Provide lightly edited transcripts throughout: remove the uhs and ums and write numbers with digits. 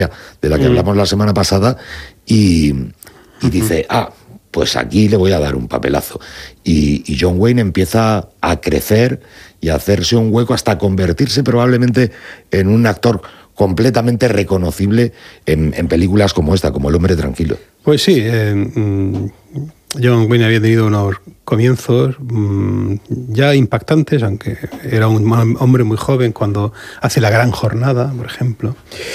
de la que hablamos la semana pasada, y dice, pues aquí le voy a dar un papelazo. Y John Wayne empieza a crecer y a hacerse un hueco hasta convertirse probablemente en un actor completamente reconocible en películas como esta, como El hombre tranquilo. Pues sí, John Wayne había tenido unos comienzos ya impactantes, aunque era un hombre muy joven cuando hace La gran jornada, por ejemplo,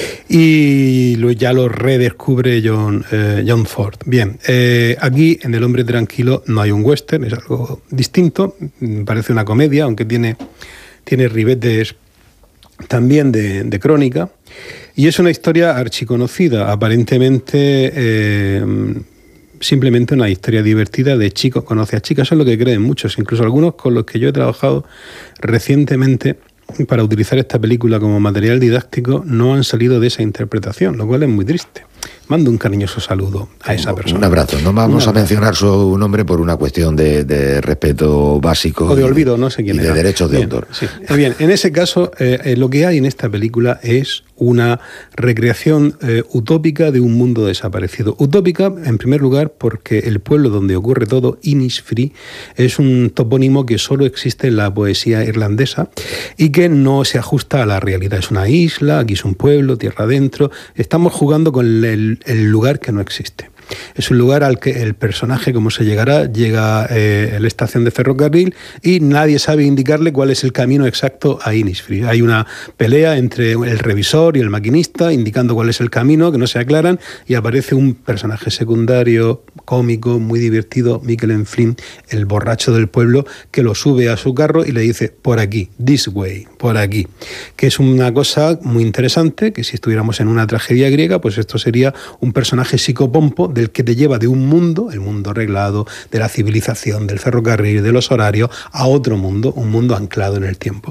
y ya lo redescubre John Ford. Bien, aquí en El hombre tranquilo no hay un western, es algo distinto, parece una comedia, aunque tiene ribetes también de crónica, y es una historia archiconocida, aparentemente simplemente una historia divertida de chico conoce a chicas, eso es lo que creen muchos, incluso algunos con los que yo he trabajado recientemente para utilizar esta película como material didáctico no han salido de esa interpretación, lo cual es muy triste. Mando un cariñoso saludo a esa persona. Un abrazo. No vamos a mencionar su nombre por una cuestión de respeto básico. O de olvido, no sé quién era. Y de derechos de autor. Sí. Bien, en ese caso, lo que hay en esta película es una recreación utópica de un mundo desaparecido. Utópica, en primer lugar, porque el pueblo donde ocurre todo, Innisfree, es un topónimo que solo existe en la poesía irlandesa y que no se ajusta a la realidad. Es una isla, aquí es un pueblo, tierra adentro. Estamos jugando con el lugar que no existe. Es un lugar al que el personaje, como se llega a la estación de ferrocarril y nadie sabe indicarle cuál es el camino exacto a Innisfree. Hay una pelea entre el revisor y el maquinista indicando cuál es el camino, que no se aclaran, y aparece un personaje secundario, cómico, muy divertido, Michael Flynn, el borracho del pueblo, que lo sube a su carro y le dice, por aquí, this way, por aquí. Que es una cosa muy interesante, que si estuviéramos en una tragedia griega, pues esto sería un personaje psicopompo del que te lleva de un mundo, el mundo arreglado, de la civilización, del ferrocarril, de los horarios, a otro mundo, un mundo anclado en el tiempo.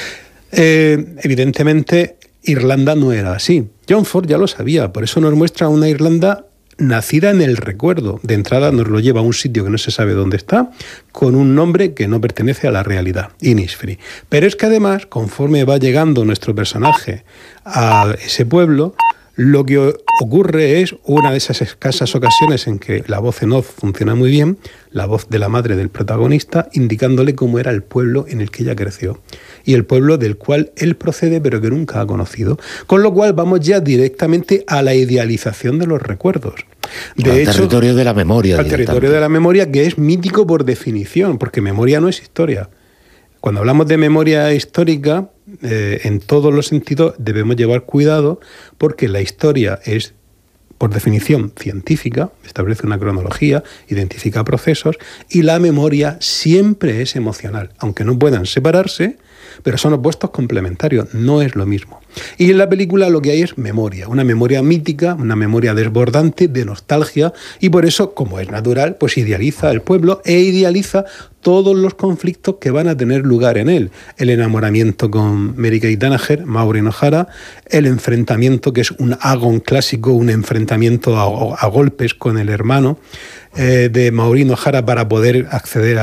Evidentemente, Irlanda no era así. John Ford ya lo sabía, por eso nos muestra una Irlanda nacida en el recuerdo. De entrada nos lo lleva a un sitio que no se sabe dónde está, con un nombre que no pertenece a la realidad, Innisfree. Pero es que además, conforme va llegando nuestro personaje a ese pueblo, lo que ocurre es una de esas escasas ocasiones en que la voz en off funciona muy bien, la voz de la madre del protagonista, indicándole cómo era el pueblo en el que ella creció y el pueblo del cual él procede pero que nunca ha conocido. Con lo cual vamos ya directamente a la idealización de los recuerdos. Al territorio de la memoria. Al territorio de la memoria, que es mítico por definición, porque memoria no es historia. Cuando hablamos de memoria histórica, en todos los sentidos debemos llevar cuidado porque la historia es, por definición, científica, establece una cronología, identifica procesos, y la memoria siempre es emocional, aunque no puedan separarse, pero son opuestos complementarios, no es lo mismo. Y en la película lo que hay es memoria, una memoria mítica, una memoria desbordante, de nostalgia, y por eso, como es natural, pues idealiza el pueblo e idealiza todos los conflictos que van a tener lugar en él. El enamoramiento con Mary Kate Danaher, Maureen O'Hara, el enfrentamiento, que es un Agon clásico, un enfrentamiento a golpes con el hermano de Maureen O'Hara para poder acceder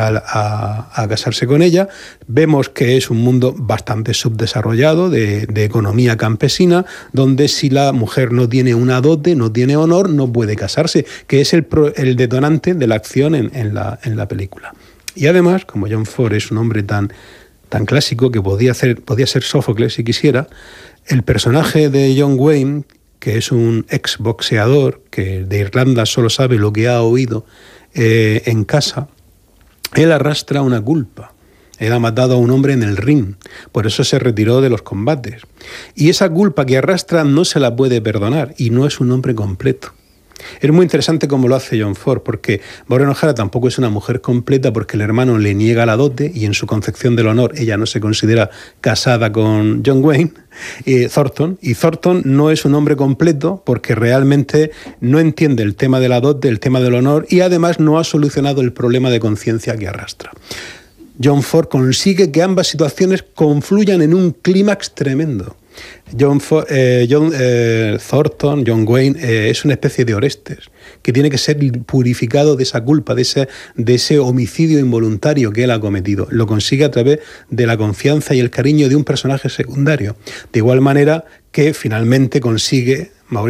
a casarse con ella. Vemos que es un mundo bastante subdesarrollado de economía campesina, donde si la mujer no tiene una dote, no tiene honor, no puede casarse, que es el detonante de la acción en la película. Y además, como John Ford es un hombre tan clásico que podía ser Sófocles si quisiera, el personaje de John Wayne, que es un exboxeador que de Irlanda solo sabe lo que ha oído en casa, él arrastra una culpa. Él ha matado a un hombre en el ring, por eso se retiró de los combates. Y esa culpa que arrastra no se la puede perdonar y no es un hombre completo. Es muy interesante cómo lo hace John Ford, porque Maureen O'Hara tampoco es una mujer completa porque el hermano le niega la dote y en su concepción del honor ella no se considera casada con John Wayne, Thornton, y Thornton no es un hombre completo porque realmente no entiende el tema de la dote, el tema del honor y además no ha solucionado el problema de conciencia que arrastra. John Ford consigue que ambas situaciones confluyan en un clímax tremendo. Thornton, John Wayne, es una especie de Orestes que tiene que ser purificado de esa culpa, de ese homicidio involuntario que él ha cometido. Lo consigue a través de la confianza y el cariño de un personaje secundario. De igual manera que finalmente consigue